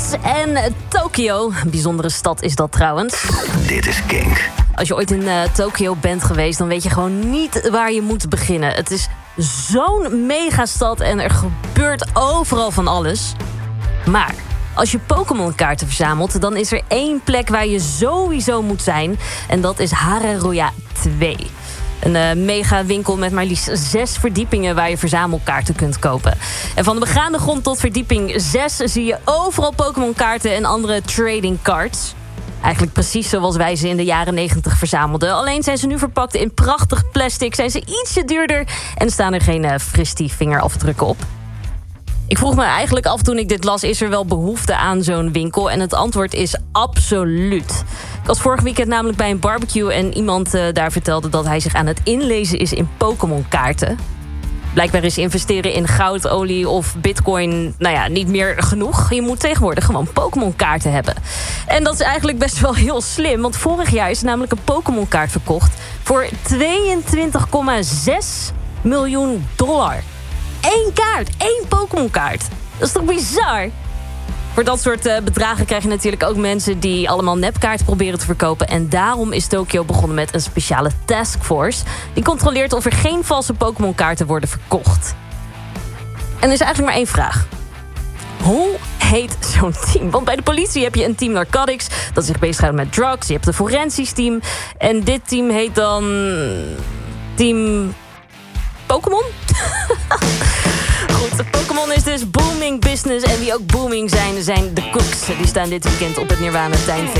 en Tokio. Een bijzondere stad is dat trouwens. Dit is Kink. Als je ooit in Tokio bent geweest, dan weet je gewoon niet waar je moet beginnen. Het is zo'n megastad en er gebeurt overal van alles. Maar als je Pokémon-kaarten verzamelt, dan is er één plek waar je sowieso moet zijn. En dat is Hararoya 2. Een mega winkel met maar liefst 6 verdiepingen waar je verzamelkaarten kunt kopen. En van de begaande grond tot verdieping 6 zie je overal Pokémon-kaarten en andere trading cards. Eigenlijk precies zoals wij ze in de jaren 90 verzamelden. Alleen zijn ze nu verpakt in prachtig plastic, zijn ze ietsje duurder en staan er geen Fristie-vingerafdrukken op. Ik vroeg me eigenlijk af toen ik dit las, is er wel behoefte aan zo'n winkel? En het antwoord is absoluut. Ik was vorig weekend namelijk bij een barbecue en iemand daar vertelde dat hij zich aan het inlezen is in Pokémon-kaarten. Blijkbaar is investeren in goud, olie of bitcoin niet meer genoeg. Je moet tegenwoordig gewoon Pokémon-kaarten hebben. En dat is eigenlijk best wel heel slim, want vorig jaar is namelijk een Pokémon-kaart verkocht voor $22,6 miljoen. Eén kaart, één Pokémon-kaart. Dat is toch bizar? Voor dat soort bedragen krijg je natuurlijk ook mensen die allemaal nepkaarten proberen te verkopen. En daarom is Tokio begonnen met een speciale taskforce die controleert of er geen valse Pokémon-kaarten worden verkocht. En er is eigenlijk maar één vraag. Hoe heet zo'n team? Want bij de politie heb je een team narcotics dat zich bezighoudt met drugs. Je hebt een forensisch team. En dit team heet dan Team Pokémon? Goed, Pokémon is dus booming business. En wie ook booming zijn de cooks. Die staan dit weekend op het Nirvana Tuinfeest.